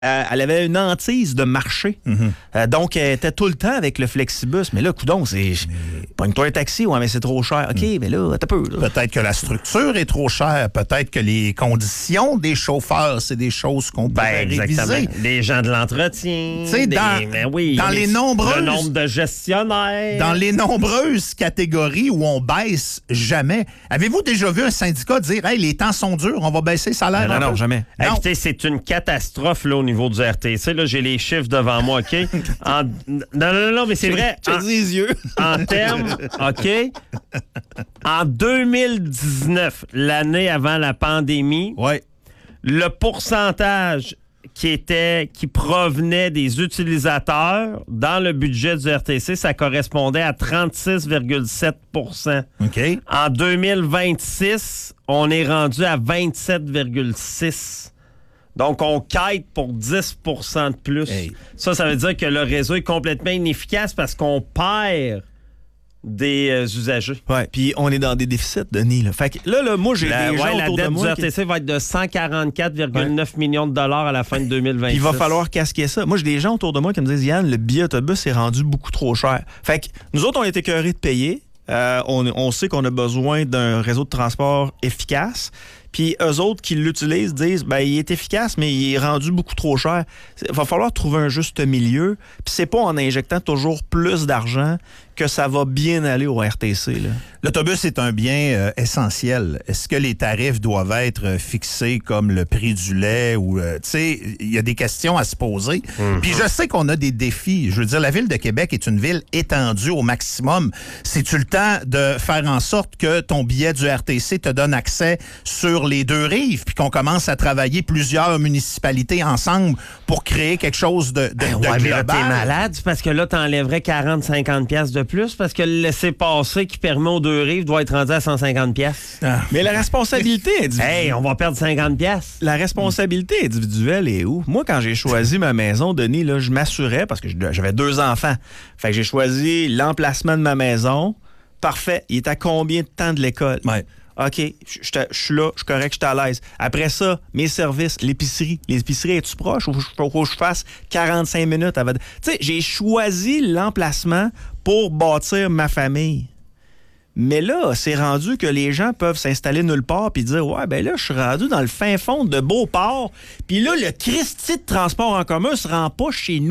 Elle avait une hantise de marché. Donc, elle était tout le temps avec le Flexibus. Mais là, coudonc, c'est... Pogne-toi un taxi, ouais, mais c'est trop cher. OK, mais là, t'as peu. Là. Peut-être que la structure est trop chère. Peut-être que les conditions des chauffeurs, c'est des choses qu'on peut réviser. Des gens de l'entretien. Tu sais, dans les nombreuses... Le nombre de gestionnaires. Dans les nombreuses catégories où on baisse jamais. Avez-vous déjà vu un syndicat dire « Hey, les temps sont durs, on va baisser le salaire? » Non, jamais. Non. Écoutez, c'est une catastrophe là, au niveau du RTC. Là, j'ai les chiffres devant moi, OK? Non, mais c'est vrai. J'ai les yeux. En termes, OK? En 2019, l'année avant la pandémie, le pourcentage qui provenait des utilisateurs dans le budget du RTC, ça correspondait à 36,7 OK. En 2026, on est rendu à 27,6 Donc, on quête pour 10 de plus. Hey. Ça veut dire que le réseau est complètement inefficace parce qu'on perd des usagers. Ouais, puis on est dans des déficits, Denis. Là. Fait que là, moi, j'ai des gens la autour de dette moi du RTC va être de 144,9 millions de dollars à la fin de 2026. Il va falloir casquer ça. Moi, j'ai des gens autour de moi qui me disent « Yann, le billet autobus est rendu beaucoup trop cher. » Fait que nous autres, on est écœurés de payer. On sait qu'on a besoin d'un réseau de transport efficace. Puis eux autres qui l'utilisent disent ben il est efficace, mais il est rendu beaucoup trop cher. Il va falloir trouver un juste milieu. Puis c'est pas en injectant toujours plus d'argent que ça va bien aller au RTC. Là. L'autobus est un bien essentiel. Est-ce que les tarifs doivent être fixés comme le prix du lait ou tu sais, il y a des questions à se poser. Puis je sais qu'on a des défis. Je veux dire, la ville de Québec est une ville étendue au maximum. C'est-tu le temps de faire en sorte que ton billet du RTC te donne accès sur les deux rives, puis qu'on commence à travailler plusieurs municipalités ensemble pour créer quelque chose de global? Mais là, t'es malade, parce que là, t'enlèverais 40-50 piastres de plus, parce que le laisser-passer qui permet aux deux rives doit être rendu à 150 piastres. Mais la responsabilité individuelle... Hey, on va perdre 50 piastres. La responsabilité individuelle est où? Moi, quand j'ai choisi ma maison, Denis, là, je m'assurais, parce que j'avais 2 enfants. Fait que j'ai choisi l'emplacement de ma maison. Parfait. Il est à combien de temps de l'école? Ouais. OK, je suis là, je suis correct, je suis à l'aise. Après ça, mes services, l'épicerie. L'épicerie, es-tu proche ou faut que je fasse 45 minutes avant? Tu sais, j'ai choisi l'emplacement pour bâtir ma famille. Mais là, c'est rendu que les gens peuvent s'installer nulle part puis dire « Ouais, ben là, je suis rendu dans le fin fond de Beauport. Puis là, le Christi de transport en commun se rend pas chez nous. »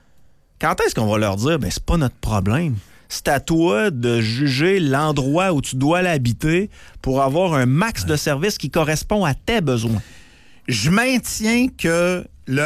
Quand est-ce qu'on va leur dire « Ben, c'est pas notre problème. » C'est à toi de juger l'endroit où tu dois l'habiter pour avoir un max de services qui correspond à tes besoins. Je maintiens que le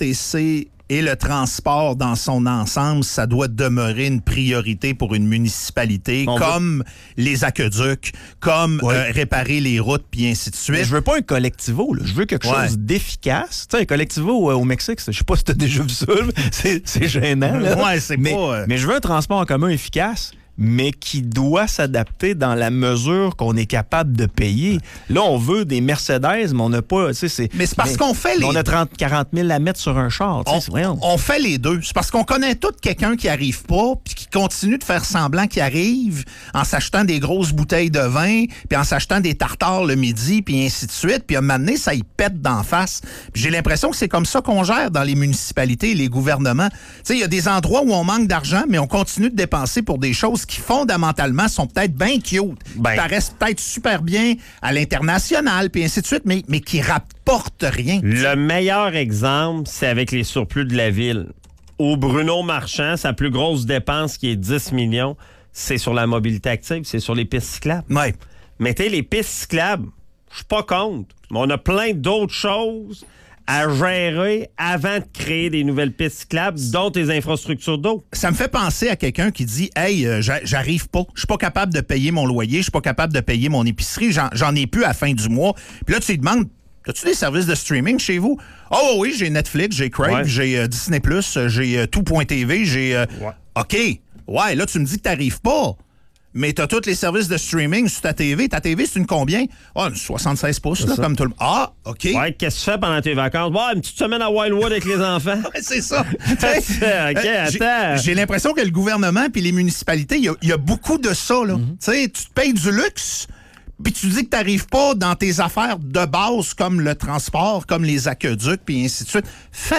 RTC et le transport dans son ensemble, ça doit demeurer une priorité pour une municipalité, comme les aqueducs, comme réparer les routes, puis ainsi de suite. Mais je veux pas un collectivo, là. Je veux quelque chose d'efficace. Tu sais, un collectivo au Mexique, je sais pas si tu as déjà vu ça, c'est gênant. Là. Ouais, c'est pas... Mais je veux un transport en commun efficace, mais qui doit s'adapter dans la mesure qu'on est capable de payer. Là, on veut des Mercedes, mais on n'a pas... Mais c'est parce qu'on fait les... On a 40 000 à mettre sur un char. On fait les deux. C'est parce qu'on connaît tout quelqu'un qui arrive pas, puis qui continue de faire semblant qu'il arrive en s'achetant des grosses bouteilles de vin, puis en s'achetant des tartares le midi, puis ainsi de suite. Puis à un moment donné, ça y pète d'en face. Puis j'ai l'impression que c'est comme ça qu'on gère dans les municipalités et les gouvernements. Tu sais, il y a des endroits où on manque d'argent, mais on continue de dépenser pour des choses qui fondamentalement sont peut-être bien cute, qui paraissent peut-être super bien à l'international, puis ainsi de suite, mais qui rapportent rien. Le meilleur exemple, c'est avec les surplus de la ville. Au Bruno Marchand, sa plus grosse dépense, qui est 10 millions, c'est sur la mobilité active, c'est sur les pistes cyclables. Ouais. Mettez les pistes cyclables, je suis pas contre, mais on a plein d'autres choses à gérer avant de créer des nouvelles pistes cyclables, dont les infrastructures d'eau. Ça me fait penser à quelqu'un qui dit « Hey, j'arrive pas. Je suis pas capable de payer mon loyer. Je suis pas capable de payer mon épicerie. J'en ai plus à la fin du mois. » Puis là, tu lui demandes « As-tu des services de streaming chez vous? » « Oh oui, j'ai Netflix, j'ai Crave, j'ai Disney+, j'ai tout.tv, j'ai... OK. Ouais, là, tu me dis que t'arrives pas. Mais t'as tous les services de streaming sur ta TV. Ta TV, c'est une combien? Ah, une 76 pouces, là, comme tout le monde. Ah, OK. Ouais, qu'est-ce que tu fais pendant tes vacances? Ouais, une petite semaine à Wildwood avec les enfants. C'est ça. OK, attends. J'ai l'impression que le gouvernement puis les municipalités, il y a beaucoup de ça, là. Tu sais, tu te payes du luxe, Puis tu dis que tu n'arrives pas dans tes affaires de base comme le transport, comme les aqueducs, puis ainsi de suite. Fais